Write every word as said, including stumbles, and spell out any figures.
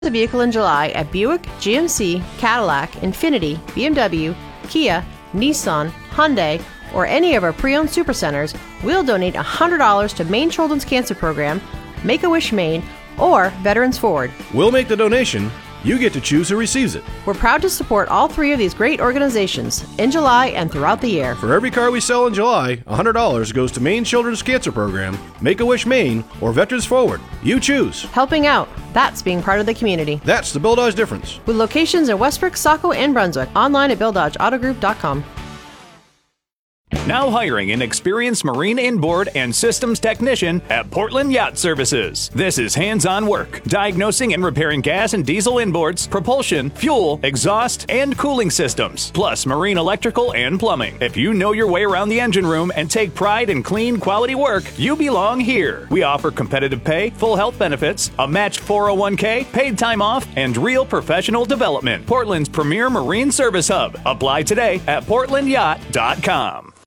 The vehicle in July at Buick, G M C, Cadillac, Infiniti, B M W, Kia, Nissan, Hyundai, or any of our pre-owned supercenters, we'll donate one hundred dollars to Maine Children's Cancer Program, Make-A-Wish Maine, or Veterans Forward. We'll make the donation. You get to choose who receives it. We're proud to support all three of these great organizations in July and throughout the year. For every car we sell in July, one hundred dollars goes to Maine Children's Cancer Program, Make-A-Wish Maine, or Veterans Forward. You choose. Helping out. That's being part of the community. That's the Bill Dodge difference. With locations in Westbrook, Saco, and Brunswick. Online at bill dodge auto group dot com. Now hiring an experienced marine inboard and systems technician at Portland Yacht Services. This is hands-on work, diagnosing and repairing gas and diesel inboards, propulsion, fuel, exhaust, and cooling systems, plus marine electrical and plumbing. If you know your way around the engine room and take pride in clean, quality work, you belong here. We offer competitive pay, full health benefits, a matched four oh one k, paid time off, and real professional development. Portland's premier marine service hub. Apply today at portland yacht dot com.